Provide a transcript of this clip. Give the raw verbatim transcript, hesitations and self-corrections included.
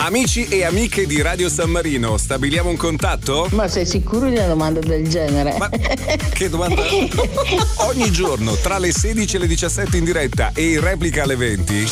Amici e amiche di Radio San Marino, stabiliamo un contatto? Ma sei sicuro di una domanda del genere? Ma che domanda? Ogni giorno tra le sedici e le diciassette in diretta e in replica alle venti